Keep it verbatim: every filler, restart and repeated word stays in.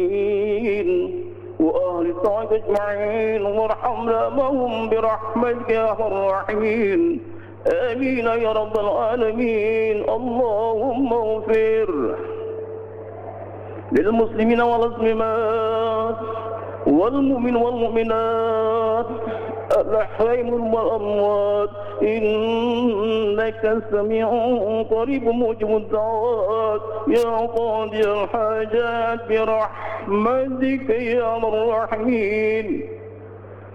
وأهل الطاعة أجمعين وارحمنا معهم برحمتك يا أرحم الراحمين. آمين يا رب العالمين. اللهم اغفر للمسلمين والمسلمات والمؤمن والمؤمنات الأحياء والأموات إنك سميع قريب مجيب الدعوات يا قاضي الحاجات برحمتك يا أرحم الراحمين.